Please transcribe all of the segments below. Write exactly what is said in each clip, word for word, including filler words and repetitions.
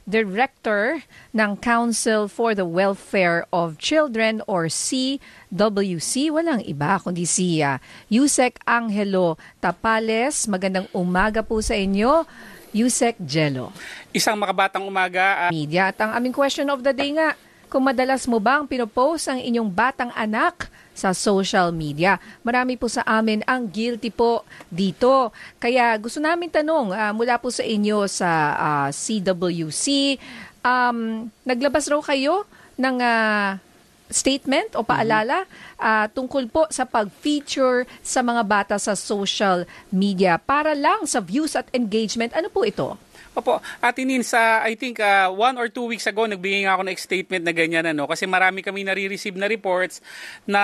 Director ng Council for the Welfare of Children or C W C. Walang iba kundi si uh, Yusek Angelo Tapales. Magandang umaga po sa inyo, Yusek Jello. Isang makabatang umaga. Uh... Media. At ang aming question of the day nga, kung madalas mo bang pinopost ang inyong batang anak sa social media? Marami po sa amin ang guilty po dito. Kaya gusto namin tanong uh, mula po sa inyo sa uh, C W C, um, naglabas raw kayo ng uh, statement o paalala uh, tungkol po sa pag-feature sa mga bata sa social media para lang sa views at engagement. Ano po ito? Opo, Ate Nins, uh, I think uh, one or two weeks ago, nagbigay nga ako ng statement na ganyan, ano, kasi marami kami nare-receive na reports na,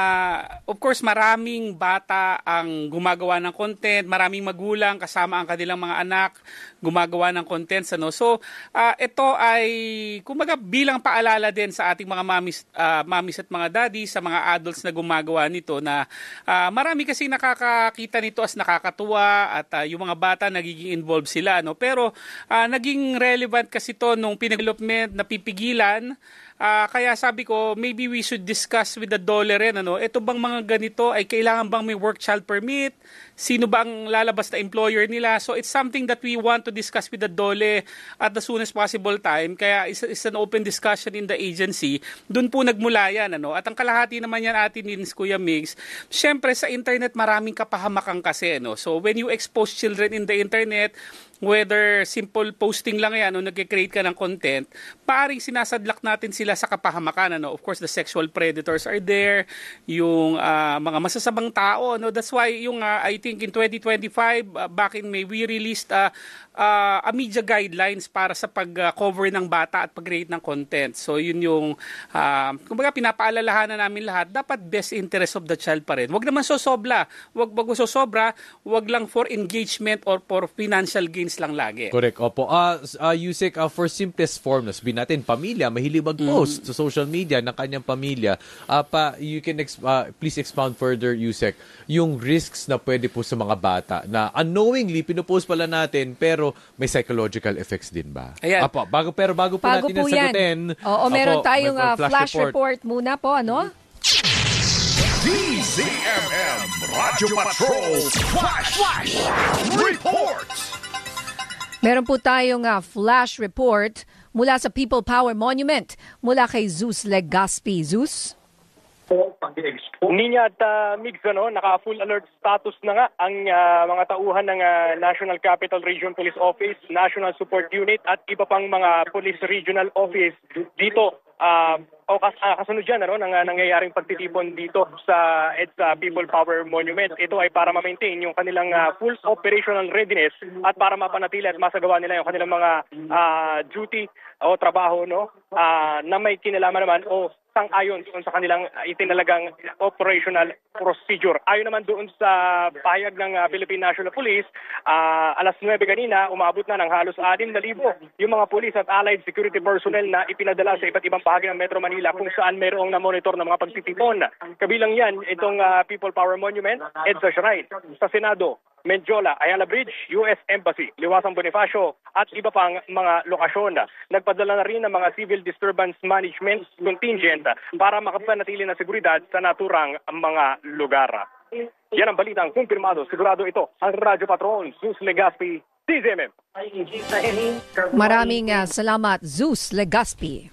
of course, maraming bata ang gumagawa ng content, maraming magulang kasama ang kanilang mga anak gumagawa ng contents, ano. So, uh, ito ay, kumbaga, bilang paalala din sa ating mga mamis, uh, mamis at mga daddy, sa mga adults na gumagawa nito, na uh, marami kasi nakakakita nito as nakakatuwa at uh, yung mga bata nagiging involved sila, ano. Pero, Uh, naging relevant kasi to nung pinag-development na pipigilan. Uh, kaya sabi ko, maybe we should discuss with the D O L E rin. Ano? Ito bang mga ganito ay kailangan bang may work child permit? Sino ba ang lalabas na employer nila? So it's something that we want to discuss with the D O L E at the soonest possible time. Kaya it's, it's an open discussion in the agency. Doon po nagmula yan. Ano? At ang kalahati naman yan, Ate Nins, Kuya Migs, syempre sa internet maraming kapahamakan kasi. Ano? So when you expose children in the internet, whether simple posting lang yan o nag-create ka ng content, paring sinasadlak natin sila sa kapahamakan. Ano? Of course, the sexual predators are there, yung uh, mga masasamang tao. No? That's why yung uh, I think in twenty twenty-five, uh, back in May, we released uh, uh, a media guidelines para sa pag-cover ng bata at pag-create ng content. So yun yung, uh, kumbaga pinapaalalahanan namin lahat, dapat best interest of the child pa rin. Wag naman sosobra. Wag, wag sosobra, wag lang for engagement or for financial gain lang lagi. Correct. Opo. Uh, uh, Yusek, uh, for simplest form, sabihin natin, pamilya, mahilig mag-post mm. sa social media ng kanyang pamilya. Uh, pa, you can ex- uh, please expound further, Yusek, yung risks na pwede po sa mga bata na unknowingly, pinopost pala natin, pero may psychological effects din ba? Ayan. Apo, bago, pero bago po bago natin po nasagutin. Oo, meron apo, tayong may uh, flash, flash report. report muna po, ano? D Z M M Radio Patrol Flash, Flash Report! Meron po tayong uh, flash report mula sa People Power Monument mula kay Zeus Legaspi. Zeus? Ninya at uh, Migs, ano, naka-full alert status na nga ang uh, mga tauhan ng uh, National Capital Region Police Office, National Support Unit at iba pang mga Police Regional Office dito. Uh, o kas uh, kasunod dyan, ano, nang, uh, nangyayaring pagtitipon dito sa EDSA People Power Monument. Ito ay para ma-maintain yung kanilang uh, full operational readiness at para mapanatili at masagawa nila yung kanilang mga uh, duty o trabaho, no, uh, na may kinalaman naman o sang-ayon doon sa kanilang itinalagang operational procedure. Ayon naman doon sa pahayag ng uh, Philippine National Police, uh, alas nuwebe kanina, umabot na ng halos anim na libo yung mga police at allied security personnel na ipinadala sa iba't ibang bahagi ng Metro Manila kung saan mayroong na-monitor ng mga pagtitipon. Kabilang yan, itong uh, People Power Monument, EDSA Shrine, sa Senado, Mendiola, Ayala Bridge, U S Embassy, Liwasang Bonifacio at iba pang mga lokasyon. Nagpadala na rin ng mga Civil Disturbance Management Contingent para makapanatili na seguridad sa naturang mga lugar. Yan ang balitang kumpirmado. Sigurado ito ang Radyo Patrol, Zeus Legaspi, D Z M M. Maraming uh, salamat, Zeus Legaspi.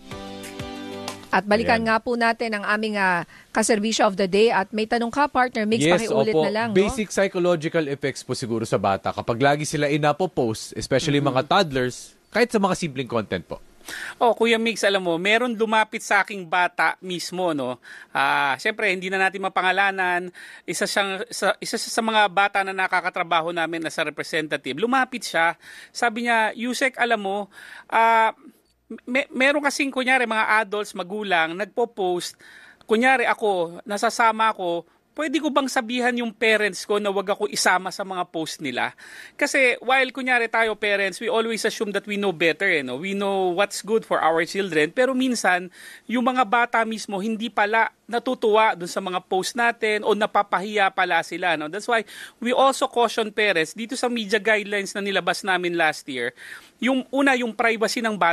At balikan Ayan. nga po natin ang aming uh, kaserbisyo of the day at may tanong ka, partner Mix, yes, pakiulit opo. na lang. Basic no? psychological effects po siguro sa bata kapag lagi sila inapo-post, especially Mm-hmm. mga toddlers, kahit sa mga simpleng content po. Oh, Kuya Mix, alam mo, meron lumapit sa aking bata mismo, no. Ah, uh, syempre hindi na natin mapangalanan. Isa siyang sa, isa siya sa mga bata na nakakatrabaho namin as a representative. Lumapit siya. Sabi niya, "Yusek, alam mo, ah uh, May, meron kasing kunyari mga adults, magulang, nagpo-post, kunyari ako, nasasama ako, pwede ko bang sabihan yung parents ko na wag ako isama sa mga post nila? Kasi while kunyari tayo parents, we always assume that we know better. Eh, no? We know what's good for our children. Pero minsan, yung mga bata mismo, hindi pala natutuwa dun sa mga post natin o napapahiya pala sila. No? That's why we also caution parents dito sa media guidelines na nilabas namin last year. Yung una, yung privacy ng bata.